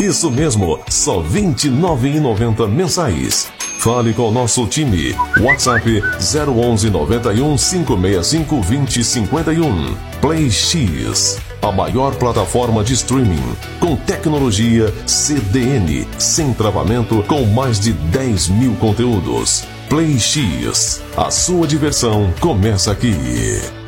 Isso mesmo, só R$ 29,90 mensais. Fale com o nosso time. WhatsApp 011 91 565 2051. Play X, a maior plataforma de streaming com tecnologia CDN, sem travamento, com mais de 10 mil conteúdos. Play X, a sua diversão começa aqui.